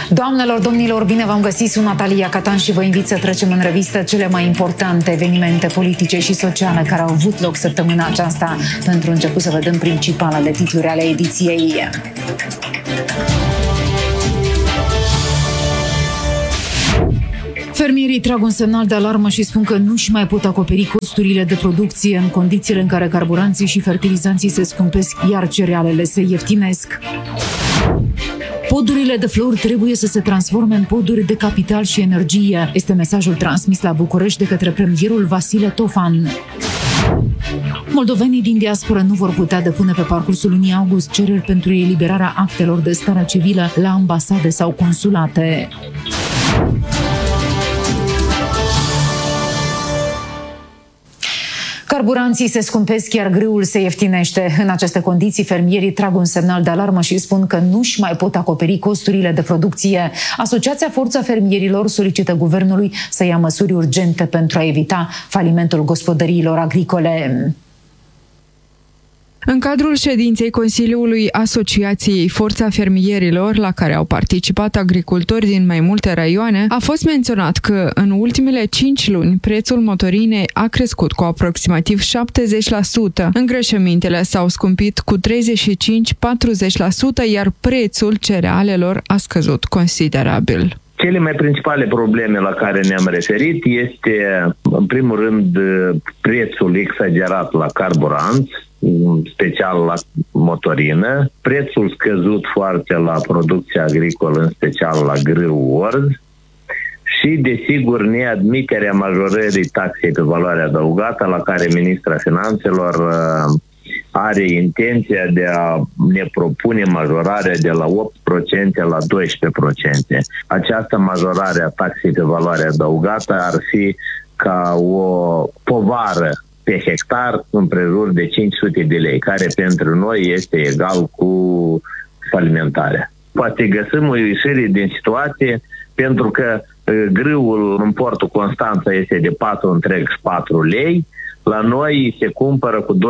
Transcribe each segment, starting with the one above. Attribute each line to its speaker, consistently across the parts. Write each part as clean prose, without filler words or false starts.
Speaker 1: Doamnelor, domnilor, bine v-am găsit, sunt Natalia Catan și vă invit să trecem în revistă cele mai importante evenimente politice și sociale care au avut loc săptămâna aceasta. Pentru început să vedem principalele titluri ale ediției. Fermierii trag un semnal de alarmă și spun că nu își mai pot acoperi costurile de producție în condițiile în care carburanții și fertilizanții se scumpesc, iar cerealele se ieftinesc. Podurile de flori trebuie să se transforme în poduri de capital și energie. Este mesajul transmis la București de către premierul Vasile Tofan. Moldovenii din diasporă nu vor putea depune pe parcursul lunii august cereri pentru eliberarea actelor de stare civilă la ambasade sau consulate. Carburanții se scumpesc, iar grâul se ieftinește. În aceste condiții, fermierii trag un semnal de alarmă și spun că nu își mai pot acoperi costurile de producție. Asociația Forța Fermierilor solicită guvernului să ia măsuri urgente pentru a evita falimentul gospodăriilor agricole.
Speaker 2: În cadrul ședinței Consiliului Asociației Forța Fermierilor, la care au participat agricultori din mai multe raioane, a fost menționat că în ultimele 5 luni prețul motorinei a crescut cu aproximativ 70%, îngrășămintele s-au scumpit cu 35-40%, iar prețul cerealelor a scăzut considerabil.
Speaker 3: Cele mai principale probleme la care ne-am referit este, în primul rând, prețul exagerat la carburanți, special la motorină, prețul scăzut foarte la producția agricolă, în special la grâu orz, și, desigur, neadmiterea majorării taxei pe valoare adăugată, la care ministra Finanțelor are intenția de a ne propune majorarea de la 8% la 12%. Această majorare a taxei pe valoare adăugată ar fi ca o povară pe hectar în prejur de 500 de lei, care pentru noi este egal cu falimentarea. Poate găsim o ieșire din situație, pentru că grâul în portul Constanța este de 4,4 lei, la noi se cumpără cu 2,8,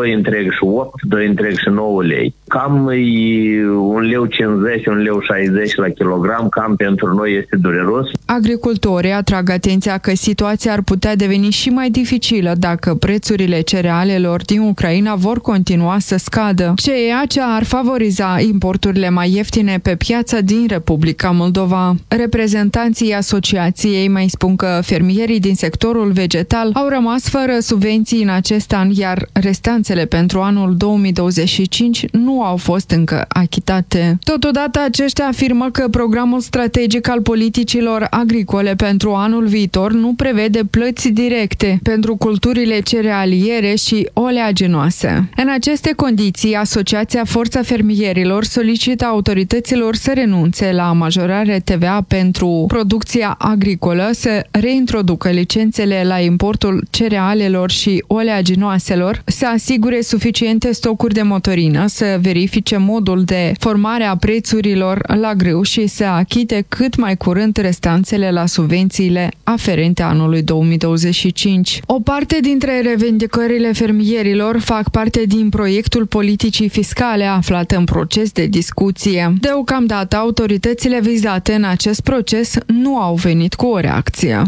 Speaker 3: 2,9 lei. Cam 1,50 lei, 1,60 lei la kilogram, cam pentru noi este dureros.
Speaker 2: Agricultorii atrag atenția că situația ar putea deveni și mai dificilă dacă prețurile cerealelor din Ucraina vor continua să scadă, ceea ce ar favoriza importurile mai ieftine pe piața din Republica Moldova. Reprezentanții asociației mai spun că fermierii din sectorul vegetal au rămas fără subvenții în acest an, iar restanțele pentru anul 2025 nu au fost încă achitate. Totodată, aceștia afirmă că programul strategic al politicilor agricole pentru anul viitor nu prevede plăți directe pentru culturile cerealiere și oleaginoase. În aceste condiții, Asociația Forța Fermierilor solicită autorităților să renunțe la majorarea TVA pentru producția agricolă, să reintroducă licențele la importul cerealelor și oleaginoaselor, să asigure suficiente stocuri de motorină, să verifice modul de formare a prețurilor la grâu și să achite cât mai curând restanțele la subvențiile aferente anului 2025. O parte dintre revendicările fermierilor fac parte din proiectul politicii fiscale aflat în proces de discuție. Deocamdată, autoritățile vizate în acest proces nu au venit cu o reacție.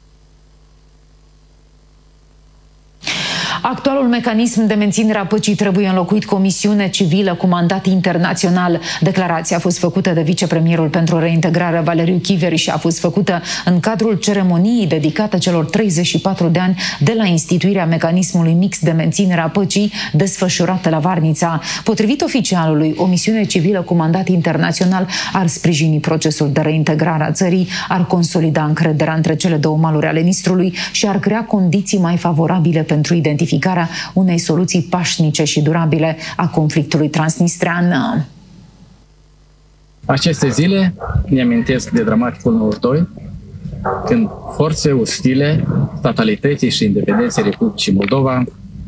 Speaker 1: Actualul mecanism de menținere a păcii trebuie înlocuit cu o misiune civilă cu mandat internațional. Declarația a fost făcută de vicepremierul pentru reintegrare Valeriu Chiveri și a fost făcută în cadrul ceremoniei dedicată celor 34 de ani de la instituirea mecanismului mix de menținere a păcii desfășurată la Varnița. Potrivit oficialului, o misiune civilă cu mandat internațional ar sprijini procesul de reintegrare a țării, ar consolida încrederea între cele două maluri ale Nistrului și ar crea condiții mai favorabile pentru identificarea unei soluții pașnice și durabile a conflictului transnistrean.
Speaker 4: Aceste zile ne amintesc de dramaticul 92, când forțe ostile statalității și independenței Republicii Moldova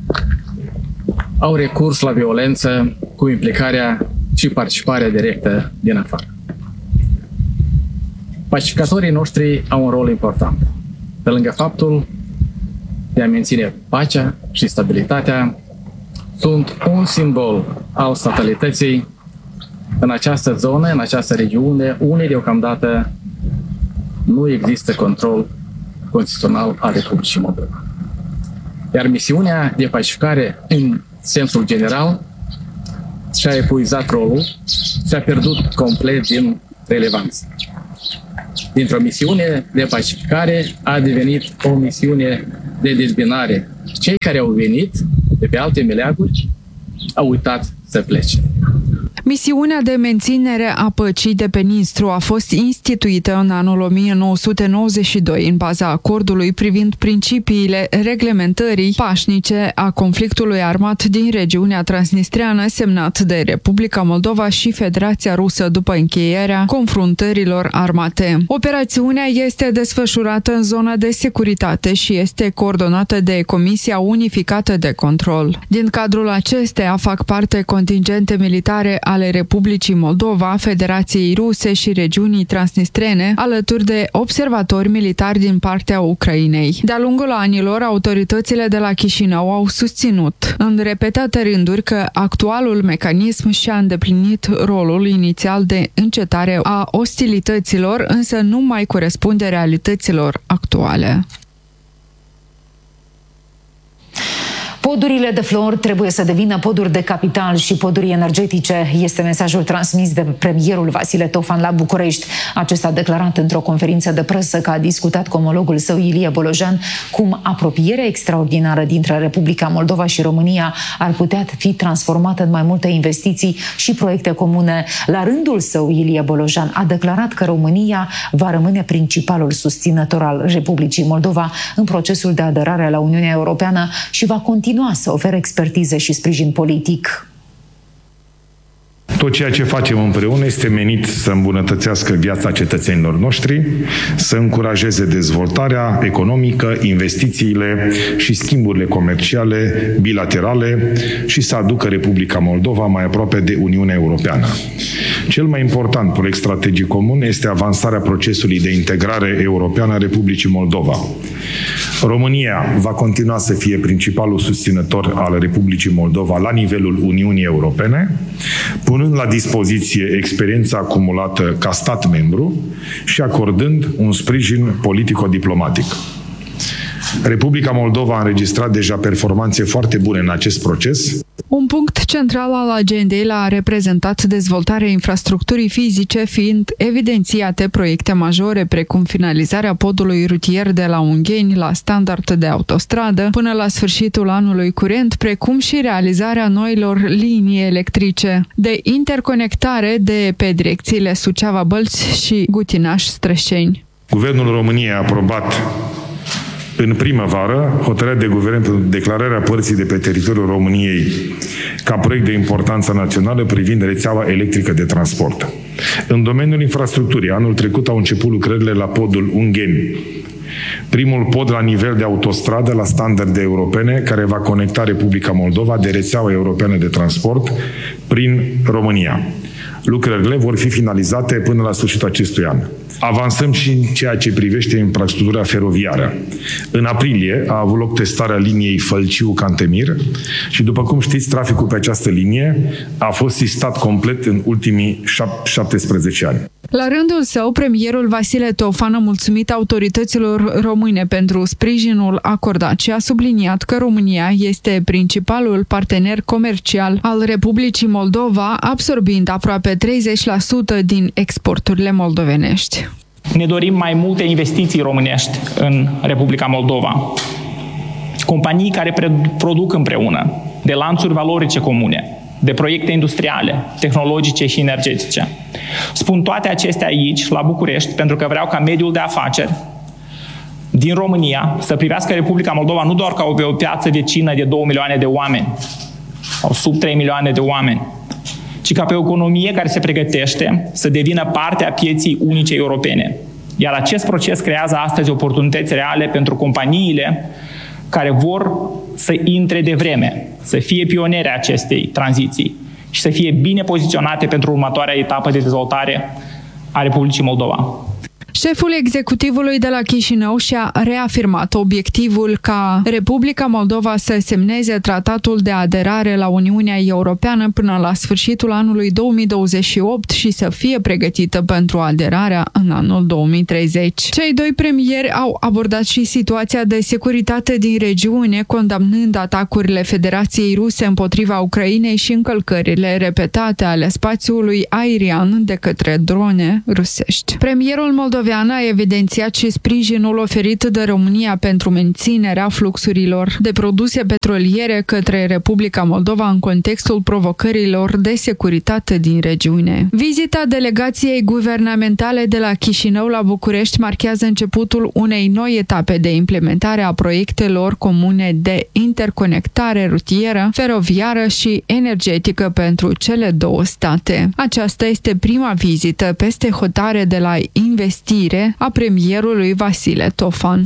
Speaker 4: au recurs la violență cu implicarea și participarea directă din afară. Pacificatorii noștri au un rol important. Pe lângă faptul de a menține pacea și stabilitatea, sunt un simbol al statalității în această zonă, în această regiune, unde deocamdată nu există control constituțional al Republicii Moldova. Iar misiunea de pacificare, în sensul general, și-a epuizat rolul și a pierdut complet din relevanță. Dintr-o misiune de pacificare a devenit o misiune de dezbinare. Cei care au venit de pe alte meleaguri au uitat să plece.
Speaker 2: Misiunea de menținere a păcii de pe Nistru a fost instituită în anul 1992 în baza acordului privind principiile reglementării pașnice a conflictului armat din regiunea transnistreană semnat de Republica Moldova și Federația Rusă după încheierea confruntărilor armate. Operațiunea este desfășurată în zona de securitate și este coordonată de Comisia Unificată de Control. Din cadrul acesteia fac parte contingente militare ale Republicii Moldova, Federației Ruse și regiunii transnistrene, alături de observatori militari din partea Ucrainei. De-a lungul anilor, autoritățile de la Chișinău au susținut în repetate rânduri că actualul mecanism și-a îndeplinit rolul inițial de încetare a ostilităților, însă nu mai corespunde realităților actuale.
Speaker 1: Podurile de flori trebuie să devină poduri de capital și poduri energetice, este mesajul transmis de premierul Vasile Tofan la București. Acesta a declarat într-o conferință de presă că a discutat cu omologul său Ilie Bolojan cum apropierea extraordinară dintre Republica Moldova și România ar putea fi transformată în mai multe investiții și proiecte comune. La rândul său, Ilie Bolojan a declarat că România va rămâne principalul susținător al Republicii Moldova în procesul de aderare la Uniunea Europeană și va continua să ofere expertiză și sprijin politic.
Speaker 5: Tot ceea ce facem împreună este menit să îmbunătățească viața cetățenilor noștri, să încurajeze dezvoltarea economică, investițiile și schimburile comerciale bilaterale și să aducă Republica Moldova mai aproape de Uniunea Europeană. Cel mai important proiect strategic comun este avansarea procesului de integrare europeană a Republicii Moldova. România va continua să fie principalul susținător al Republicii Moldova la nivelul Uniunii Europene, punând la dispoziție experiența acumulată ca stat membru și acordând un sprijin politico-diplomatic. Republica Moldova a înregistrat deja performanțe foarte bune în acest proces.
Speaker 2: Un punct central al agendei l-a reprezentat dezvoltarea infrastructurii fizice, fiind evidențiate proiecte majore precum finalizarea podului rutier de la Ungheni la standard de autostradă până la sfârșitul anului curent, precum și realizarea noilor linii electrice de interconectare de pe direcțiile Suceava-Bălți și Gutinaș-Strășeni.
Speaker 5: Guvernul României a aprobat în primăvară hotărârea de guvern pentru declararea părții de pe teritoriul României ca proiect de importanță națională privind rețeaua electrică de transport. În domeniul infrastructurii, anul trecut au început lucrările la podul Ungheni, primul pod la nivel de autostradă la standarde europene care va conecta Republica Moldova de rețeaua europeană de transport prin România. Lucrările vor fi finalizate până la sfârșitul acestui an. Avansăm și în ceea ce privește infrastructura feroviară. În aprilie a avut loc testarea liniei Fălciu-Cantemir și, după cum știți, traficul pe această linie a fost sistat complet în ultimii 17 ani.
Speaker 2: La rândul său, premierul Vasile Tofan a mulțumit autorităților române pentru sprijinul acordat și a subliniat că România este principalul partener comercial al Republicii Moldova, absorbind aproape 30% din exporturile moldovenești.
Speaker 6: Ne dorim mai multe investiții românești în Republica Moldova. Companii care produc împreună, de lanțuri valorice comune, de proiecte industriale, tehnologice și energetice. Spun toate acestea aici, la București, pentru că vreau ca mediul de afaceri din România să privească Republica Moldova nu doar ca o piață vecină de 2 milioane de oameni sau sub 3 milioane de oameni, ci ca pe o economie care se pregătește să devină parte a pieții unice europene. Iar acest proces creează astăzi oportunități reale pentru companiile care vor să intre de vreme, să fie pionere acestei tranziții și să fie bine poziționate pentru următoarea etapă de dezvoltare a Republicii Moldova.
Speaker 2: Șeful executivului de la Chișinău și-a reafirmat obiectivul ca Republica Moldova să semneze tratatul de aderare la Uniunea Europeană până la sfârșitul anului 2028 și să fie pregătită pentru aderarea în anul 2030. Cei doi premieri au abordat și situația de securitate din regiune, condamnând atacurile Federației Ruse împotriva Ucrainei și încălcările repetate ale spațiului aerian de către drone rusești. Premierul moldovean a evidențiat și sprijinul oferit de România pentru menținerea fluxurilor de produse petroliere către Republica Moldova în contextul provocărilor de securitate din regiune. Vizita delegației guvernamentale de la Chișinău la București marchează începutul unei noi etape de implementare a proiectelor comune de interconectare rutieră, feroviară și energetică pentru cele două state. Aceasta este prima vizită peste hotare de la investire a premierului Vasile Tofan.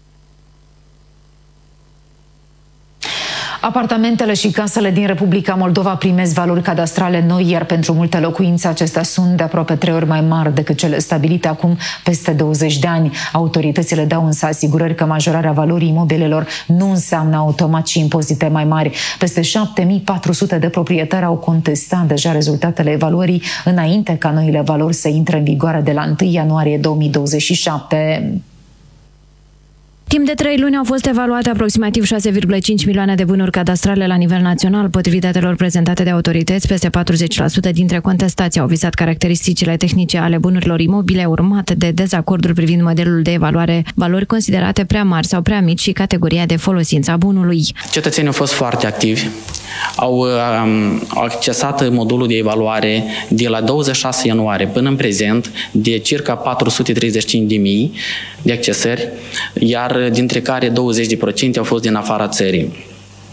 Speaker 1: Apartamentele și casele din Republica Moldova primesc valori cadastrale noi, iar pentru multe locuințe acestea sunt de aproape 3 ori mai mari decât cele stabilite acum peste 20 de ani. Autoritățile dau însă asigurări că majorarea valorii imobilelor nu înseamnă automat și impozite mai mari. Peste 7400 de proprietari au contestat deja rezultatele evaluării înainte ca noile valori să intre în vigoare de la 1 ianuarie 2027.
Speaker 7: Timp de 3 luni au fost evaluate aproximativ 6,5 milioane de bunuri cadastrale la nivel național. Potrivit datelor prezentate de autorități, peste 40% dintre contestații au vizat caracteristicile tehnice ale bunurilor imobile, urmate de dezacorduri privind modelul de evaluare, valori considerate prea mari sau prea mici și categoria de folosință a bunului.
Speaker 8: Cetățenii au fost foarte activi. Au accesat modulul de evaluare de la 26 ianuarie până în prezent de circa 435.000 de accesări, iar dintre care 20% au fost din afara țării.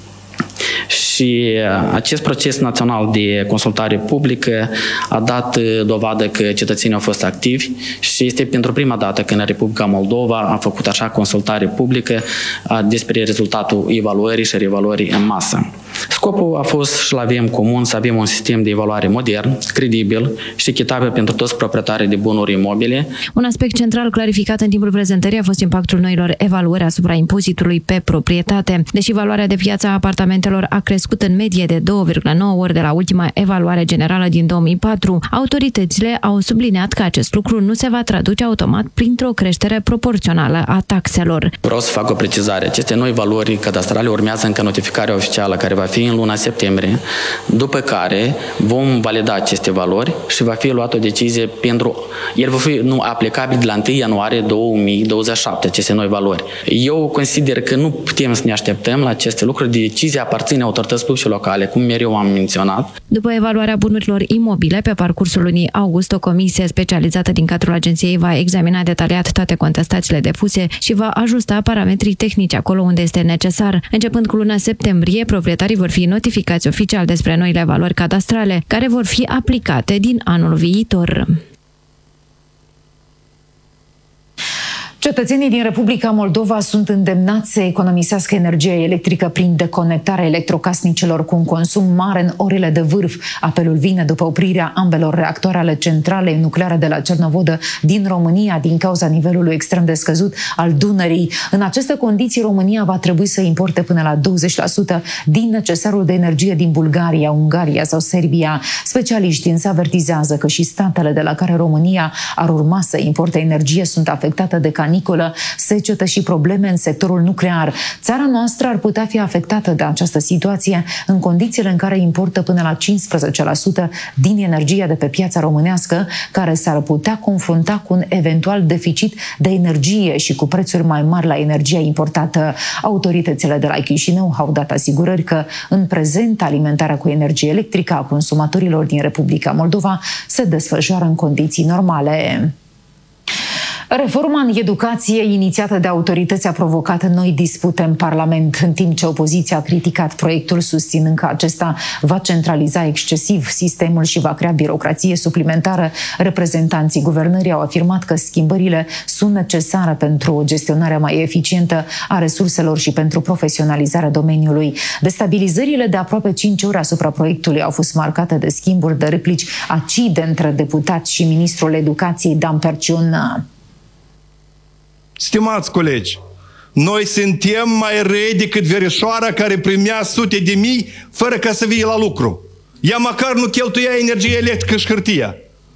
Speaker 8: Și acest proces național de consultare publică a dat dovadă că cetățenii au fost activi și este pentru prima dată când Republica Moldova a făcut așa consultare publică despre rezultatul evaluării și reevaluării în masă. Scopul a fost și l-avem comun să avem un sistem de evaluare modern, credibil și echitabil pentru toți proprietarii de bunuri imobile.
Speaker 7: Un aspect central clarificat în timpul prezentării a fost impactul noilor evaluări asupra impozitului pe proprietate. Deși valoarea de piață a apartamentelor a crescut în medie de 2,9 ori de la ultima evaluare generală din 2004, autoritățile au subliniat că acest lucru nu se va traduce automat printr-o creștere proporțională a taxelor.
Speaker 8: Vreau să fac o precizare. Aceste noi valori cadastrale urmează încă notificarea oficială care va fi în luna septembrie, după care vom valida aceste valori și va fi luată o decizie el va fi aplicabil de la 1 ianuarie 2027, aceste noi valori. Eu consider că nu putem să ne așteptăm la aceste lucruri. Decizia aparține autorității publice locale, cum mereu am menționat.
Speaker 7: După evaluarea bunurilor imobile, pe parcursul lunii august, o comisie specializată din cadrul agenției va examina detaliat toate contestațiile depuse și va ajusta parametrii tehnici acolo unde este necesar. Începând cu luna septembrie, proprietarii vor fi notificați oficial despre noile valori cadastrale, care vor fi aplicate din anul viitor.
Speaker 1: Cetățenii din Republica Moldova sunt îndemnați să economisească energie electrică prin deconectarea electrocasnicelor cu un consum mare în orele de vârf. Apelul vine după oprirea ambelor reactoare ale centralei nucleare de la Cernovodă din România din cauza nivelului extrem de scăzut al Dunării. În aceste condiții, România va trebui să importe până la 20% din necesarul de energie din Bulgaria, Ungaria sau Serbia. Specialiștii însă avertizează că și statele de la care România ar urma să importe energie sunt afectate de caniculă, secetă și probleme în sectorul nuclear. Țara noastră ar putea fi afectată de această situație în condițiile în care importă până la 15% din energia de pe piața românească, care s-ar putea confrunta cu un eventual deficit de energie și cu prețuri mai mari la energia importată. Autoritățile de la Chișinău au dat asigurări că în prezent alimentarea cu energie electrică a consumatorilor din Republica Moldova se desfășoară în condiții normale. Reforma în educație inițiată de autorități a provocat noi dispute în Parlament, în timp ce opoziția a criticat proiectul susținând că acesta va centraliza excesiv sistemul și va crea birocrație suplimentară. Reprezentanții guvernării au afirmat că schimbările sunt necesare pentru o gestionare mai eficientă a resurselor și pentru profesionalizarea domeniului. Destabilizările de aproape 5 ore asupra proiectului au fost marcate de schimburi de replici acide între deputați și ministrul educației Dan Perciun.
Speaker 9: Stimați colegi, noi suntem mai răi decât verișoara care primea sute de mii fără ca să vie la lucru. Ea măcar nu cheltuia energie electrică și hârtia.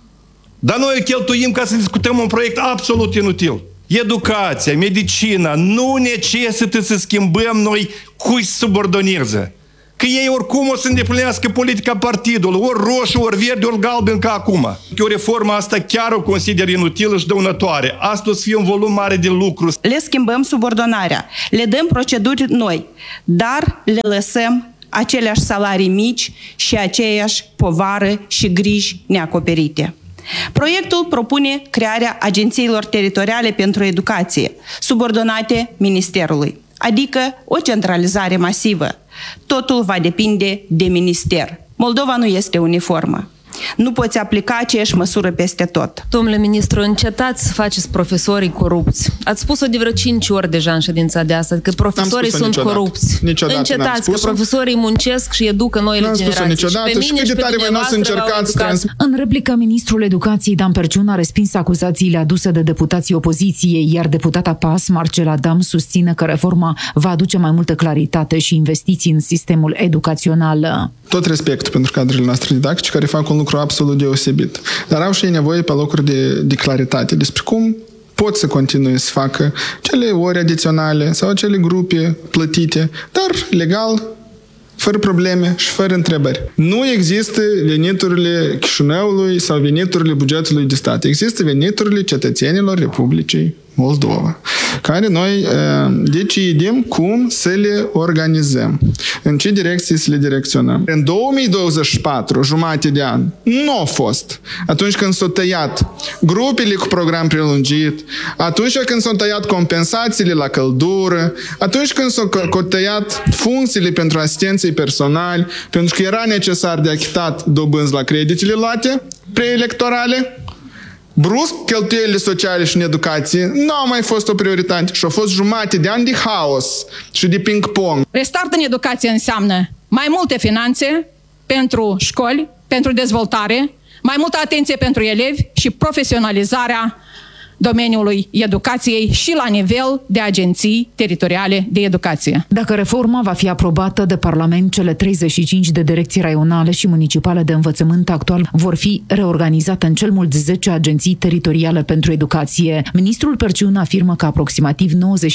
Speaker 9: Dar noi o cheltuim ca să discutăm un proiect absolut inutil. Educația, medicina nu necesită să schimbăm noi cui să subordoneze. Că ei oricum o să îndeplinească politica partidului, ori roșu, ori verde, ori galben ca acum. Că o reformă asta chiar o consider inutilă și dăunătoare. Asta o să fie un volum mare de lucru.
Speaker 10: Le schimbăm subordonarea, le dăm proceduri noi, dar le lăsăm aceleași salarii mici și aceeași povară și griji neacoperite. Proiectul propune crearea agențiilor teritoriale pentru educație, subordonate Ministerului, adică o centralizare masivă. Totul va depinde de minister. Moldova nu este uniformă. Nu poți aplica aceeași măsură peste tot.
Speaker 11: Domnule ministru, încetați să faceți profesorii corupți. Ați spus-o de vreo 5 ori deja în ședința de astăzi, că profesorii sunt corupți. Încetați că profesorii muncesc și educă noile generații. Și pe mine și pe dumneavoastră.
Speaker 1: În replică, ministrul educației Dan Perciun a respins acuzațiile aduse de deputații opoziției, iar deputata PAS, Marcela Dam, susține că reforma va aduce mai multă claritate și investiții în sistemul educațional.
Speaker 12: Tot respectul pentru cadrele noastre didactice, care fac un lucru absolut deosebit. Dar au și ei nevoie pe locuri de claritate despre cum pot să continue să facă cele ore adiționale sau cele grupe plătite, dar legal, fără probleme și fără întrebări. Nu există veniturile Chișinăului sau veniturile bugetului de stat. Există veniturile cetățenilor Republicii Moldova, care noi decidem cum să le organizăm, în ce direcții să le direcționăm. În 2024, jumate de an, nu a fost. Atunci când s-au tăiat grupele cu program prelungit, atunci când s-au tăiat compensațiile la căldură, atunci când s-au tăiat funcțiile pentru asistenții personali, pentru că era necesar de achitat dobânzi la creditele luate preelectorale, brusc, cheltuielile sociale și în educație nu au mai fost o prioritate și au fost jumate de ani de haos și de ping-pong.
Speaker 13: Restart în educație înseamnă mai multe finanțe pentru școli, pentru dezvoltare, mai multă atenție pentru elevi și profesionalizarea domeniului educației și la nivel de agenții teritoriale de educație.
Speaker 1: Dacă reforma va fi aprobată de Parlament, cele 35 de direcții raionale și municipale de învățământ actual vor fi reorganizate în cel mult 10 agenții teritoriale pentru educație. Ministrul Perciun afirmă că aproximativ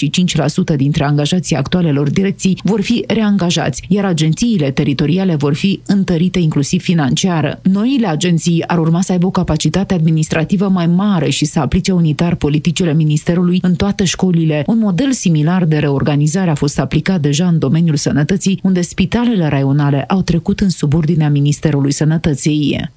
Speaker 1: 95% dintre angajații actualelor direcții vor fi reangajați, iar agențiile teritoriale vor fi întărite inclusiv financiar. Noile agenții ar urma să aibă o capacitate administrativă mai mare și să aplice unitar politicile Ministerului în toate școlile. Un model similar de reorganizare a fost aplicat deja în domeniul sănătății, unde spitalele raionale au trecut în subordinea Ministerului Sănătății.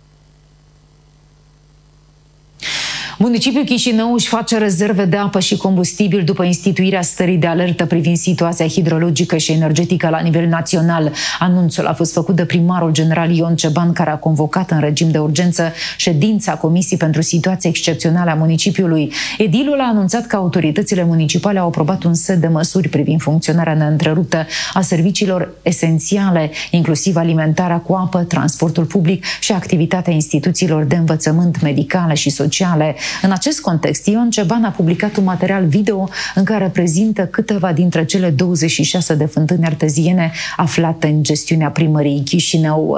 Speaker 1: Municipiul Chișinău își face rezerve de apă și combustibil după instituirea stării de alertă privind situația hidrologică și energetică la nivel național. Anunțul a fost făcut de primarul general Ion Ceban, care a convocat în regim de urgență ședința Comisiei pentru Situații Excepționale a municipiului. Edilul a anunțat că autoritățile municipale au aprobat un set de măsuri privind funcționarea neîntreruptă a serviciilor esențiale, inclusiv alimentarea cu apă, transportul public și activitatea instituțiilor de învățământ medicale și sociale. În acest context, Ion Ceban a publicat un material video în care prezintă câteva dintre cele 26 de fântâni arteziene aflate în gestiunea primăriei Chișinău.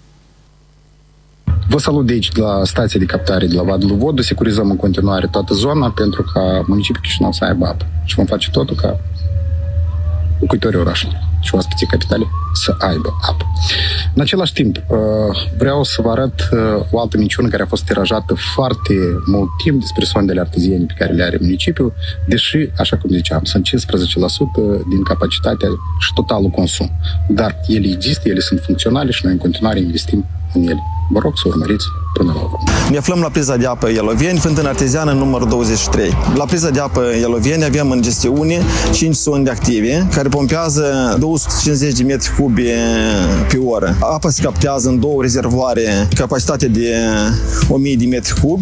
Speaker 14: Vă salut de aici, de la stația de captare de la Vadul Vodul. Securizăm în continuare toată zona pentru ca municipiul Chișinău să aibă apă. Și vom face totul ca locuitorii orașului și oaspeții capitale să aibă apă. În același timp, vreau să vă arăt o altă minciună care a fost tirajată foarte mult timp despre sondele arteziene pe care le are municipiul, deși, așa cum ziceam, sunt 15% din capacitatea și totalul consum. Dar ele există, ele sunt funcționale și noi în continuare investim în ele. Vă rog să urmăriți până la urmă.
Speaker 15: Ne aflăm la priza de apă Eloveni, fântână arteziană numărul 23. La priza de apă Eloveni avem în gestiune 5 sonde active care pompează 250 de metri cubi pe oră. Apa se captează în două rezervoare, capacitate de 1000 de metri cubi.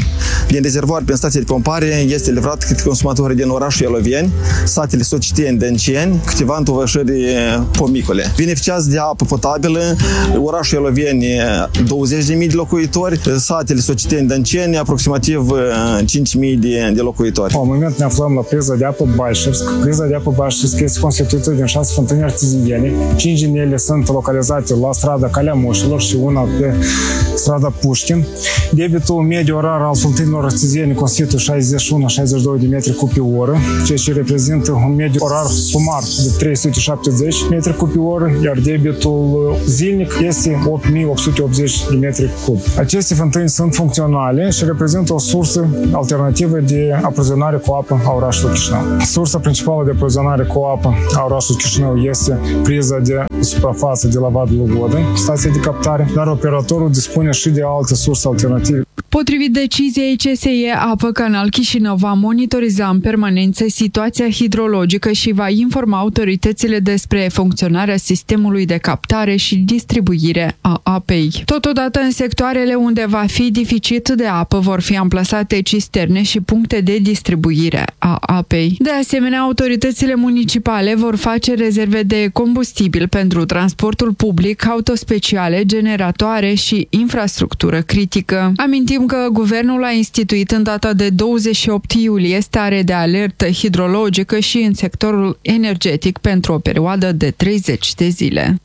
Speaker 15: Din rezervoar prin stație de pompare este livrat câte consumatorii din orașul Ieloveni, satele Sociteni, Dănceni, câteva întuvășări pomicole. Beneficiază de apă potabilă orașul Ieloveni 20.000 de locuitori, satele Sociteni, Dănceni aproximativ 5.000 de locuitori.
Speaker 16: În moment ne aflăm la priza de apă Bașevsk. Priza de apă Bașevsk este constituită din 6 fântâni arteziene. 5 din ele sunt localizate la strada Calea Moșilor și una pe strada Pușkin. Debitul mediu orar al fântânilor arteziene constituie 61-62 de metri cubi pe oră, ceea ce reprezintă un mediu orar sumar de 370 metri cubi pe oră, iar debitul zilnic este 8.880 de metri cubi. Aceste fântâni sunt funcționale și reprezintă o sursă alternativă de aprovizionare cu apă a orașului Chișinău. Sursa principală de aprovizionare cu apă a orașului Chișinău este priza de suprafață de la Vadul Vodă, stația de captare, dar operatorul dispune și de alte surse alternative.
Speaker 2: Potrivit deciziei CSE, Apă Canal Chișinău va monitoriza în permanență situația hidrologică și va informa autoritățile despre funcționarea sistemului de captare și distribuire a apei. Totodată, în sectoarele unde va fi deficit de apă, vor fi amplasate cisterne și puncte de distribuire a apei. De asemenea, autoritățile municipale vor face rezerve de combustibil pentru transportul public, autospeciale, generatoare și infrastructură critică. Amintim că guvernul a instituit în data de 28 iulie stare de alertă hidrologică și în sectorul energetic pentru o perioadă de 30 de zile.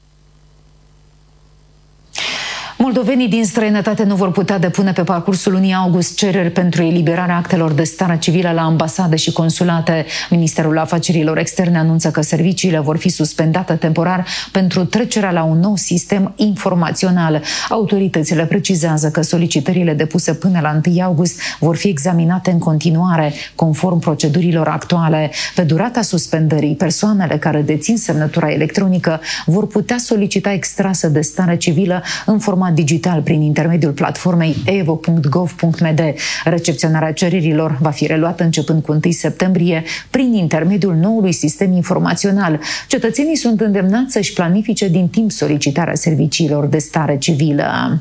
Speaker 1: Moldovenii din străinătate nu vor putea depune pe parcursul lunii august cereri pentru eliberarea actelor de stare civilă la ambasade și consulate. Ministerul Afacerilor Externe anunță că serviciile vor fi suspendate temporar pentru trecerea la un nou sistem informațional. Autoritățile precizează că solicitările depuse până la 1 august vor fi examinate în continuare, conform procedurilor actuale. Pe durata suspendării, persoanele care dețin semnătura electronică vor putea solicita extrase de stare civilă în format digital prin intermediul platformei evo.gov.md. Recepționarea cererilor va fi reluată începând cu 1 septembrie prin intermediul noului sistem informațional. Cetățenii sunt îndemnați să-și planifice din timp solicitarea serviciilor de stare civilă.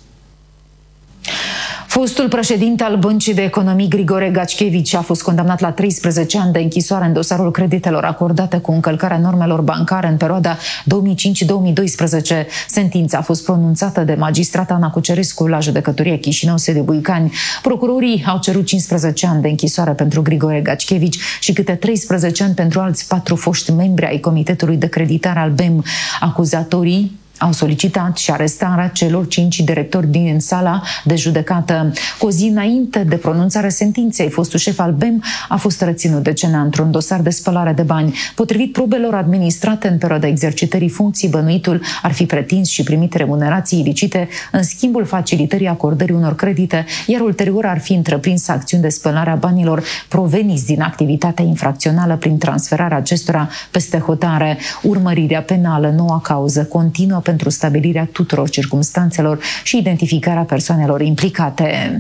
Speaker 1: Fostul președinte al Băncii de Economii, Grigore Gaczkiewicz, a fost condamnat la 13 ani de închisoare în dosarul creditelor acordate cu încălcarea normelor bancare în perioada 2005-2012. Sentința a fost pronunțată de magistrata Ana Cucerescu la judecătoria Chișinău, sediu Buicani. Procurorii au cerut 15 ani de închisoare pentru Grigore Gaczkiewicz și câte 13 ani pentru alți 4 foști membri ai Comitetului de Creditare al BEM. Acuzatorii au solicitat și arestarea celor 5 directori din sala de judecată. Cu o zi înainte de pronunțarea sentinței, fostul șef al BEM a fost reținut de CNA într-un dosar de spălare de bani. Potrivit probelor administrate în perioada exercitării funcției, bănuitul ar fi pretins și primit remunerații ilicite în schimbul facilitării acordării unor credite, iar ulterior ar fi întreprins acțiuni de spălare a banilor proveniți din activitatea infracțională prin transferarea acestora peste hotare. Urmărirea penală, noua cauză, continuă pentru stabilirea tuturor circumstanțelor și identificarea persoanelor implicate.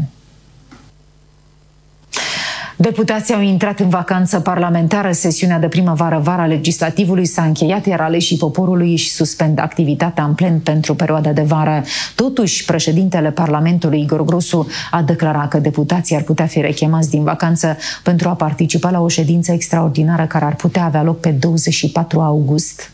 Speaker 1: Deputații au intrat în vacanță parlamentară. Sesiunea de primăvară-vară a legislativului s-a încheiat, iar aleșii poporului își suspendă activitatea în plen pentru perioada de vară. Totuși, președintele Parlamentului, Igor Grosu, a declarat că deputații ar putea fi rechemați din vacanță pentru a participa la o ședință extraordinară care ar putea avea loc pe 24 august.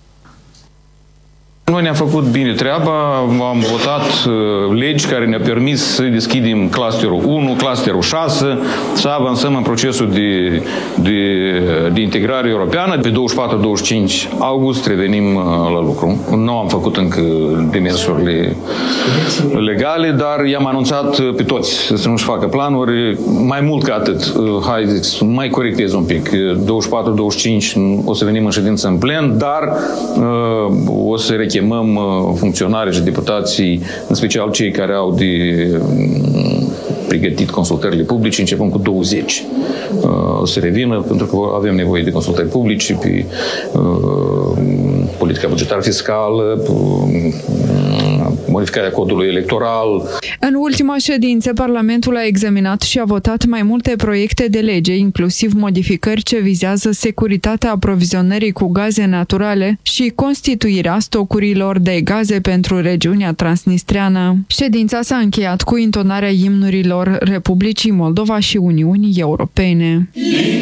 Speaker 17: Noi ne-am făcut bine treaba, am votat legi care ne-au permis să deschidem clusterul 1, clusterul 6, să avansăm în procesul de integrare europeană. Pe 24-25 august revenim la lucru. Nu am făcut încă demersurile legale, dar i-am anunțat pe toți să nu-și facă planuri. Mai mult ca atât, haideți, mai corectez un pic. 24-25 o să venim în ședință în plen, dar o să rechemăm funcționarii și deputații, în special cei care au de pregătit consultările publice, începând cu 20. O să revină, pentru că avem nevoie de consultări publice pe politica bugetară fiscală, modificarea codului electoral.
Speaker 2: În ultima ședință, Parlamentul a examinat și a votat mai multe proiecte de lege, inclusiv modificări ce vizează securitatea aprovizionării cu gaze naturale și constituirea stocurilor de gaze pentru regiunea transnistreană. Ședința s-a încheiat cu intonarea imnurilor Republicii Moldova și Uniunii Europene.